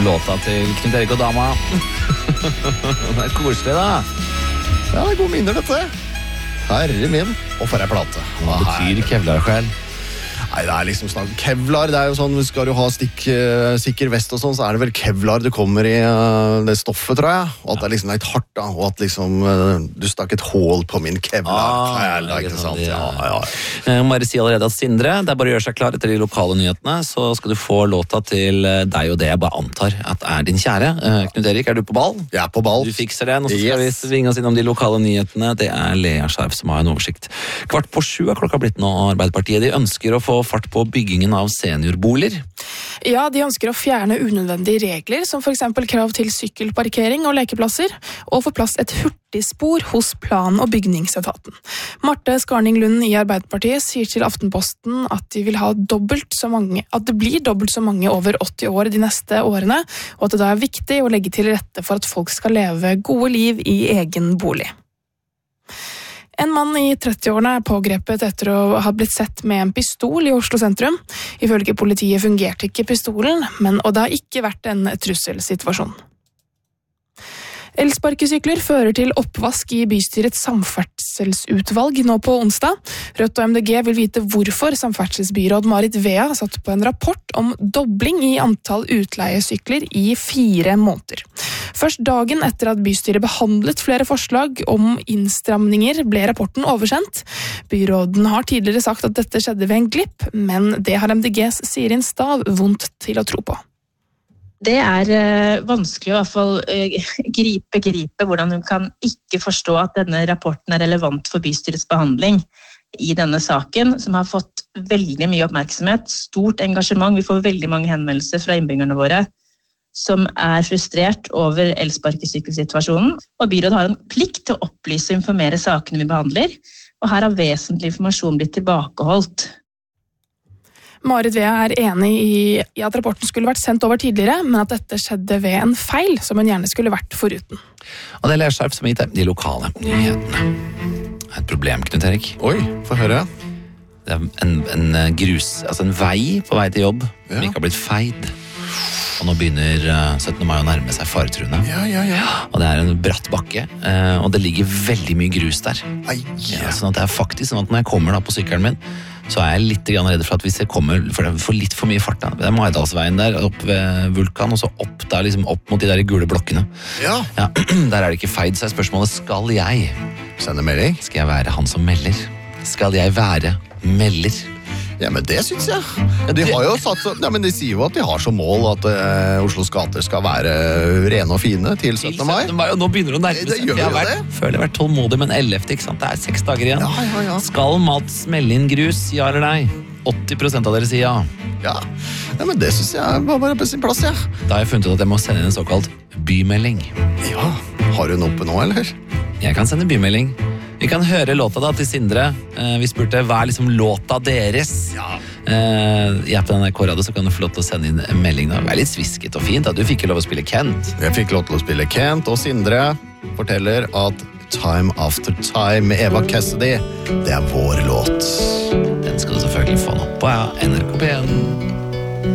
låta til Knut Erik og dama. Det er koselig da. Ja, det er gode minner dette. Herre min, og for ei plate. Hva betyr kevlarsjel? Nei, det er liksom snart kevlar, det er jo sånn, skal du ha sikker vest og sånn, så er det vel kevlar det kommer i det stoffet, tror jeg. Og at det er liksom litt hardt da, og at liksom du stakk et hål på min kevlar. Ikke sant? Ja. Jeg må bare si allerede at Sindre, det er bare å gjøre seg klar etter de lokale nyhetene, så skal du få låta til deg og det jeg bare antar at er din kjære. Knut Erik, er du på ball? Jeg er på ball. Du fikser det, nå skal vi svinge oss innom de lokale nyhetene. Det er Lea Skjerf som har en oversikt. 7:15 er klokka blitt nå, Arbeiderpartiet. De ønsker å få fart på byggingen av seniorboliger. Ja, de ønsker å fjerne unødvendige regler, som for eksempel krav til sykkelparkering og lekeplasser, og få plass et hurtigspor hos plan- og bygningsetaten. Marte Skarning Lund i Arbeiderpartiet sier til Aftenposten at de vil ha at det blir dobbelt så mange over 80 år de neste årene, og at det da er viktig å legge til rette for at folk skal leve gode liv i egen bolig. En mann i 30-årene er pågrepet etter å ha blitt sett med en pistol i Oslo sentrum. Ifølge politiet fungerte ikke pistolen, og det har ikke vært en trusselsituasjon. Elsparkesykler fører til oppvask i bystyrets samferdselsutvalg nå på onsdag. Rødt og MDG vil vite hvorfor samferdselsbyråd Marit Vea satt på en rapport om dobling i antall utleiesykler i 4 måneder. Først dagen etter at bystyret behandlet flere forslag om innstramninger ble rapporten oversendt. Byråden har tidligere sagt at dette skjedde ved en glipp, men det har MDGs Sirin Stav vondt til å tro på. Det er vanskelig å i hvert fall gripe hvordan hun kan ikke forstå at denne rapporten er relevant for bystyrets behandling i denne saken, som har fått veldig mye oppmerksomhet, stort engasjement. Vi får veldig mange henvendelser fra innbyggerne våre som er frustrert over elsparkesykkelsituasjonen. Og byrådet har en plikt til å opplyse og informere sakene vi behandler, og her har vesentlig informasjon blitt tilbakeholdt. Marit Vea er enig i at rapporten skulle vært sendt over tidligere, men at dette skjedde ved en feil som hun gjerne skulle vært foruten. Og det er Lea Skjerf som gitt de lokale nyhetene. Det er et problem, Knut Erik. Oi, få høre. Det er en vei på vei til jobb som ikke har blitt feid. Og nå begynner 17. mai å nærme seg faretruende. Ja. Og det er en bratt bakke, og det ligger veldig mye grus der. Sånn at det er faktisk sånn at når jeg kommer da på sykkelen min, så er jeg litt redd for at hvis jeg kommer for litt for mye fart da. Det er Maidalsveien der, opp ved Vulkan, og så opp mot de der gule blokkene. Ja. Der er det ikke feid, så er spørsmålet, skal jeg sende melding? Skal jeg være han som melder? Skal jeg være melder? Ja, men det synes jeg. Ja, de har jo men de sier jo at de har som mål at Oslos gater skal være rene og fine til 17. mai. Og nå begynner det å nærme seg. Jeg føler jeg har vært tålmodig, men 11, ikke sant? Det er 6 dager igjen. Ja. Skal Mats melde inn grus, ja eller nei? 80% av dere sier ja. Ja, men det synes jeg var bare på sin plass, ja. Da har jeg funnet ut at jeg må sende inn en såkalt bymelding. Ja, har du den oppe nå, eller? Jeg kan sende bymelding. Vi kan høre låta da til Sindre. Vi spurte hva er liksom låta deres. I appen NRK Radio så kan du få lov til å sende inn en melding. Det er litt svisket og fint at du fikk lov å spille Kent. Jeg fikk lov til å spille Kent, og Sindre forteller at Time After Time med Eva Cassidy, det er vår låt. Den skal du selvfølgelig få nå på NRK P1.